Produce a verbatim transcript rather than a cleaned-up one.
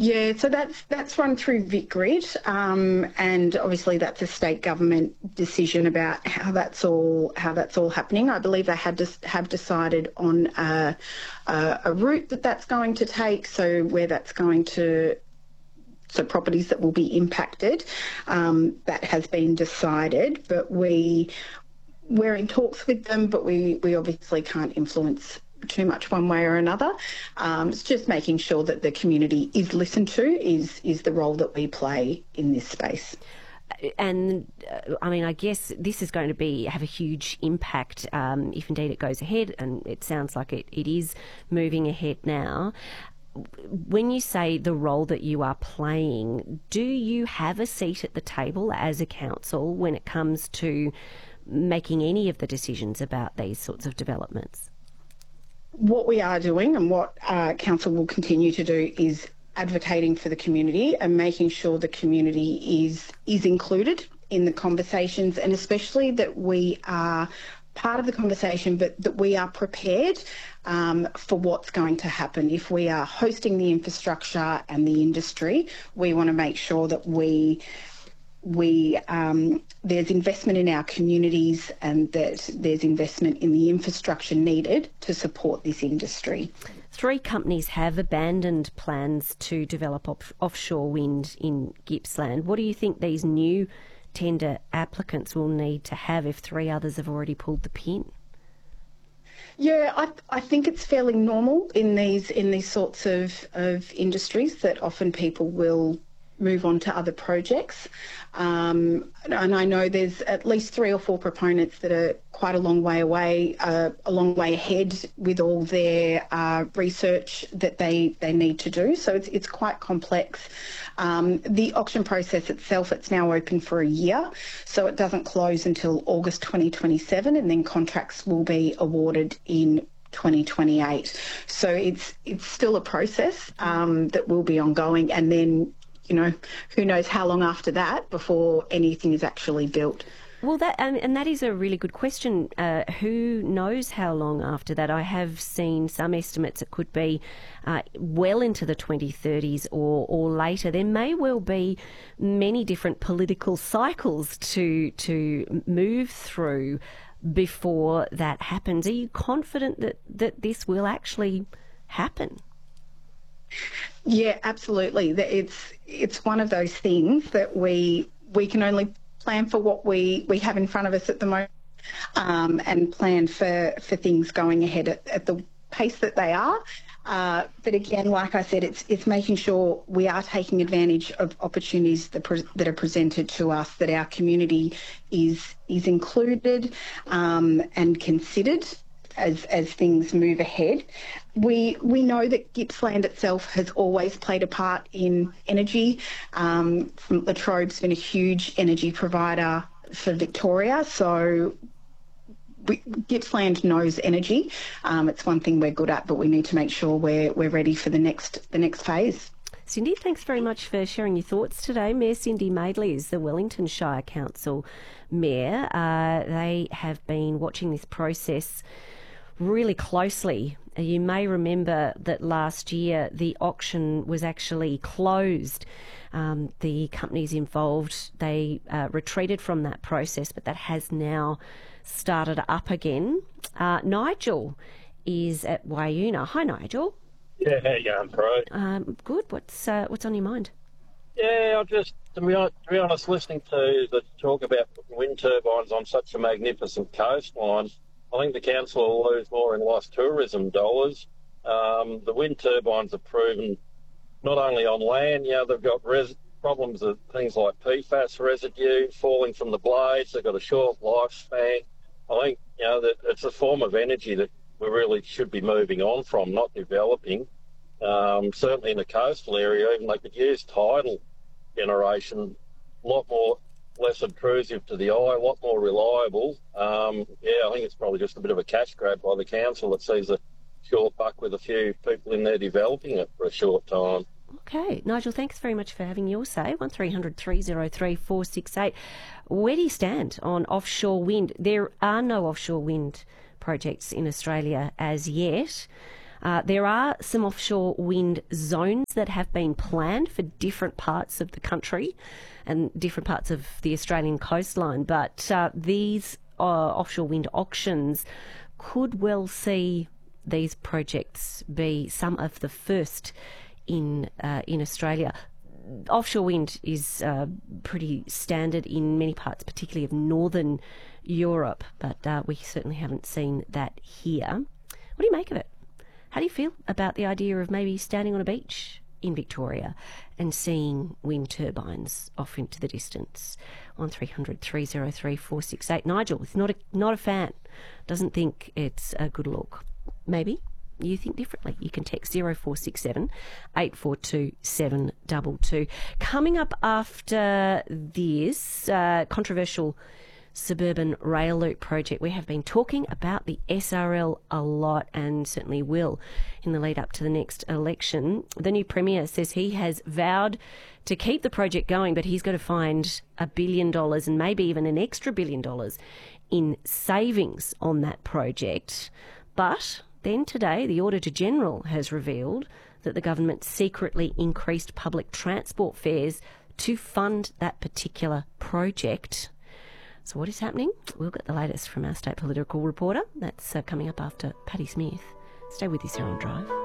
Yeah, so that's that's run through VicGrid, um, and obviously that's a state government decision about how that's all how that's all happening. I believe they had to have decided on a, a, a route that that's going to take, so where that's going to. So properties that will be impacted, um, that has been decided, but we we're in talks with them, but we we obviously can't influence too much one way or another. Um, it's just making sure that the community is listened to is is the role that we play in this space. And uh, I mean, I guess this is going to be have a huge impact um, if indeed it goes ahead, and it sounds like it, it is moving ahead now. When you say the role that you are playing, do you have a seat at the table as a council when it comes to making any of the decisions about these sorts of developments? What we are doing and what uh, council will continue to do is advocating for the community and making sure the community is is included in the conversations, and especially that we are part of the conversation, but that we are prepared um, for what's going to happen. If we are hosting the infrastructure and the industry, we want to make sure that we we um, there's investment in our communities and that there's investment in the infrastructure needed to support this industry. Three companies have abandoned plans to develop off- offshore wind in Gippsland. What do you think these new tender applicants will need to have if three others have already pulled the pin? Yeah, I, I think it's fairly normal in these in these sorts of, of industries that often people will move on to other projects. Um, and I know there's at least three or four proponents that are quite a long way away, uh, a long way ahead with all their uh, research that they, they need to do. So it's it's quite complex. Um, the auction process itself, it's now open for a year, so it doesn't close until August twenty twenty-seven, and then contracts will be awarded in twenty twenty-eight. So it's it's still a process um, that will be ongoing, and then you know, who knows how long after that before anything is actually built. Well, that and, and that is a really good question. Uh, who knows how long after that? I have seen some estimates it could be uh, well into the twenty thirties or, or later. There may well be many different political cycles to to move through before that happens. Are you confident that, that this will actually happen? Yeah, absolutely. It's it's one of those things that we we can only plan for what we, we have in front of us at the moment, um, and plan for, for things going ahead at, at the pace that they are. Uh, but again, like I said, it's it's making sure we are taking advantage of opportunities that, pre- that are presented to us, that our community is is included um, and considered as as things move ahead. We we know that Gippsland itself has always played a part in energy. Um, La Trobe's been a huge energy provider for Victoria, so we, Gippsland knows energy. Um, it's one thing we're good at, but we need to make sure we're we're ready for the next the next phase. Cindy, thanks very much for sharing your thoughts today. Mayor Cindy Madeley is the Wellington Shire Council Mayor. Uh, they have been watching this process really closely. You may remember that last year the auction was actually closed. Um, the companies involved, they uh, retreated from that process, but that has now started up again. Uh, Nigel is at Wayuna. Hi, Nigel. Yeah, how you going, Pro? Um, good. What's uh, what's on your mind? Yeah, I just, to be, to be honest, listening to the talk about wind turbines on such a magnificent coastline, I think the council will lose more in lost tourism dollars. Um, the wind turbines have proven not only on land, you know, they've got res- problems of things like P FAS residue falling from the blades. They've got a short lifespan. I think, you know, that it's a form of energy that we really should be moving on from, not developing. Um, certainly in the coastal area, even they could use tidal generation, a lot more less intrusive to the eye, a lot more reliable. Um, yeah, I think it's probably just a bit of a cash grab by the council that sees a short buck with a few people in there developing it for a short time. Okay. Nigel, thanks very much for having your say. one three hundred three oh three four six eight. Where do you stand on offshore wind? There are no offshore wind projects in Australia as yet. Uh, there are some offshore wind zones that have been planned for different parts of the country and different parts of the Australian coastline, but uh, these uh, offshore wind auctions could well see these projects be some of the first in uh, in Australia. Offshore wind is uh, pretty standard in many parts, particularly of northern Europe, but uh, we certainly haven't seen that here. What do you make of it? How do you feel about the idea of maybe standing on a beach in Victoria and seeing wind turbines off into the distance? On three hundred, three oh three, four six eight. Nigel is not a, not a fan, doesn't think it's a good look. Maybe you think differently. You can text zero four six seven, eight four two, seven two two. Coming up after this uh, controversial suburban rail loop project, we have been talking about the S R L a lot and certainly will in the lead up to the next election. The new Premier says he has vowed to keep the project going, but he's got to find a billion dollars and maybe even an extra billion dollars in savings on that project. But then today, the Auditor-General has revealed that the government secretly increased public transport fares to fund that particular project. So what is happening? We'll get the latest from our state political reporter. That's uh, coming up after Paddy Smith. Stay with us here on Drive.